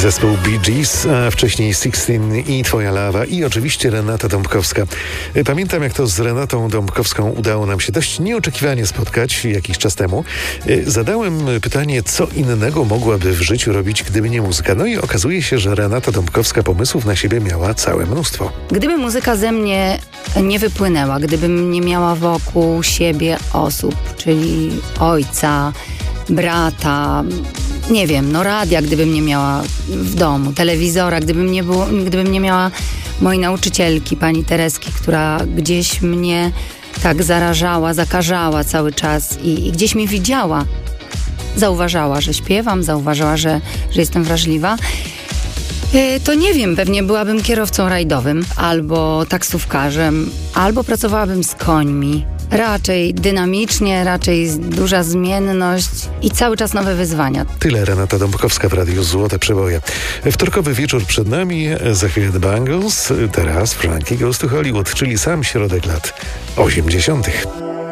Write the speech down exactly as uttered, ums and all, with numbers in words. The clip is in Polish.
Zespół Bee Gees, a wcześniej Sixteen i Twoja lawa i oczywiście Renata Dąbrowska. Pamiętam, jak to z Renatą Dąbrowską udało nam się dość nieoczekiwanie spotkać jakiś czas temu. Zadałem pytanie, co innego mogłaby w życiu robić, gdyby nie muzyka. No i okazuje się, że Renata Dąbrowska pomysłów na siebie miała całe mnóstwo. Gdyby muzyka ze mnie nie wypłynęła, gdybym nie miała wokół siebie osób, czyli ojca, brata, nie wiem, no radia, gdybym nie miała w domu, telewizora, gdybym nie, było, gdybym nie miała mojej nauczycielki, pani Tereski, która gdzieś mnie tak zarażała, zakażała cały czas i, i gdzieś mnie widziała. Zauważała, że śpiewam, zauważała, że, że jestem wrażliwa. To nie wiem, pewnie byłabym kierowcą rajdowym, albo taksówkarzem, albo pracowałabym z końmi. Raczej dynamicznie, raczej duża zmienność i cały czas nowe wyzwania. Tyle Renata Dąbrowska w Radiu Złote Przeboje. Wtorkowy wieczór przed nami, za chwilę The Bangles, teraz Frankie Goes to Hollywood, czyli sam środek lat osiemdziesiątych.